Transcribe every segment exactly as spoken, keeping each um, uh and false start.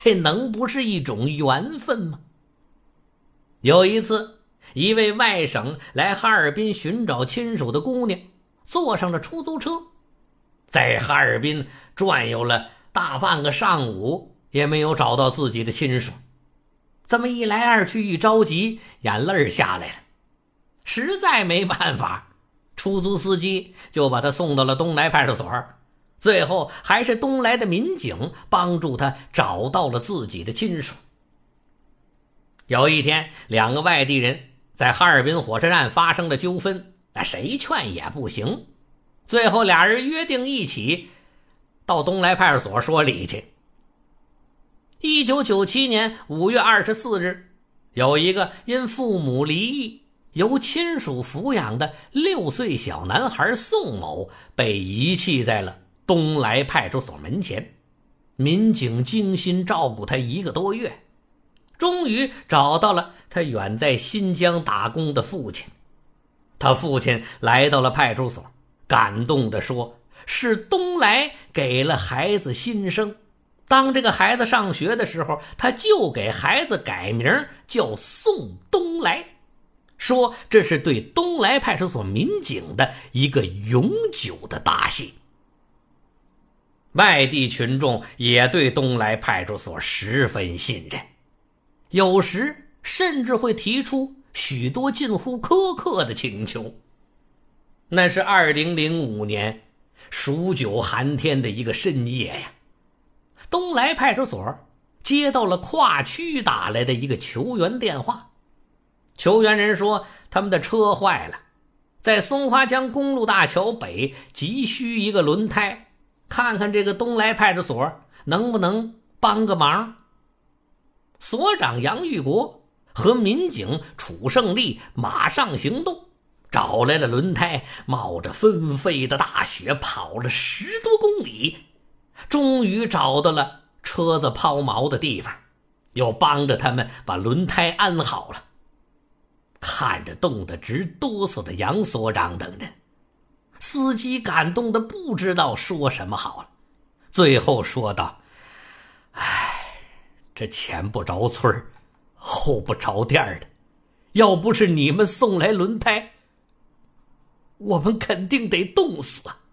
这能不是一种缘分吗？有一次，一位外省来哈尔滨寻找亲属的姑娘，坐上了出租车，在哈尔滨转悠了大半个上午，也没有找到自己的亲属。这么一来二去，一着急，眼泪下来了，实在没办法，出租司机就把他送到了东来派出所，最后还是东来的民警帮助他找到了自己的亲属。有一天，两个外地人在哈尔滨火车站发生了纠纷，那谁劝也不行，最后俩人约定一起到东来派出所说理去。一九九七年五月二十四日，有一个因父母离异由亲属抚养的六岁小男孩宋某被遗弃在了东来派出所门前。民警精心照顾他一个多月，终于找到了他远在新疆打工的父亲。他父亲来到了派出所，感动地说，是东来给了孩子新生，当这个孩子上学的时候，他就给孩子改名叫宋东来，说这是对东来派出所民警的一个永久的答谢。外地群众也对东来派出所十分信任，有时甚至会提出许多近乎苛刻的请求。那是二零零五年数九寒天的一个深夜呀，东来派出所接到了跨区打来的一个求援电话。求援人说他们的车坏了，在松花江公路大桥北急需一个轮胎，看看这个东来派出所能不能帮个忙。所长杨玉国和民警楚胜利马上行动，找来了轮胎，冒着纷飞的大雪跑了十多公里，终于找到了车子抛锚的地方，又帮着他们把轮胎安好了。看着冻得直哆嗦的杨所长等人，司机感动的不知道说什么好了，最后说道，唉，这前不着村后不着店的，要不是你们送来轮胎，我们肯定得冻死啊。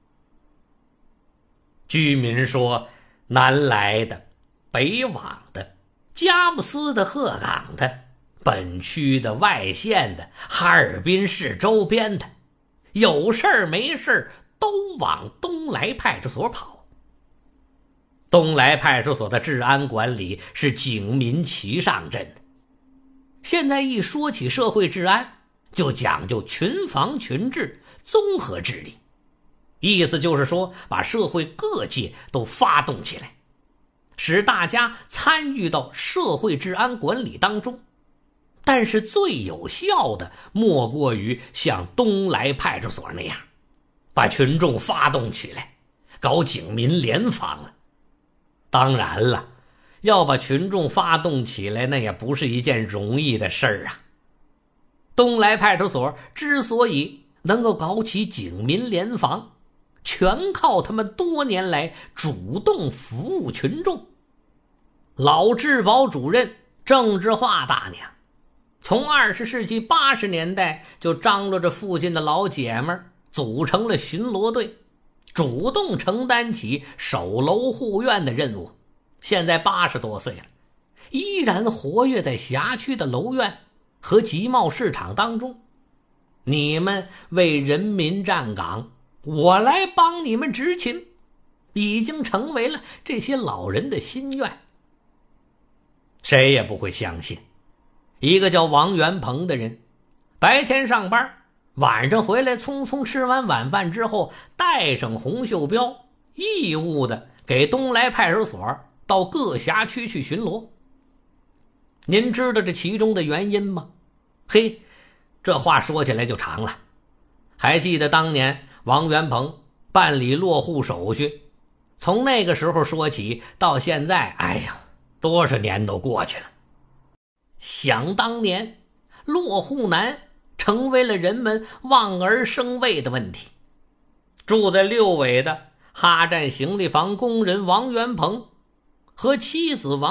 居民说，南来的、北往的、佳木斯的、鹤岗的、本区的、外县的、哈尔滨市周边的，有事儿没事儿都往东来派出所跑。东来派出所的治安管理是警民齐上阵的。现在一说起社会治安，就讲究群防群治、综合治理，意思就是说把社会各界都发动起来，使大家参与到社会治安管理当中。但是最有效的莫过于像东来派出所那样，把群众发动起来，搞警民联防了。当然了，要把群众发动起来，那也不是一件容易的事儿啊。东来派出所之所以能够搞起警民联防，全靠他们多年来主动服务群众。老治保主任郑智化大娘从二十世纪八十年代就张罗着附近的老姐们组成了巡逻队，主动承担起守楼护院的任务。现在八十多岁了，依然活跃在辖区的楼院和集贸市场当中。你们为人民站岗，我来帮你们执勤，已经成为了这些老人的心愿。谁也不会相信，一个叫王元鹏的人，白天上班，晚上回来匆匆吃完晚饭之后，带上红袖标，义务的给东来派出所到各辖区去巡逻。您知道这其中的原因吗？嘿，这话说起来就长了。还记得当年王元鹏办理落户手续，从那个时候说起到现在，哎呀，多少年都过去了。想当年，落户难成为了人们望儿生畏的问题。住在六尾的哈站行李房工人王元鹏， 和妻子王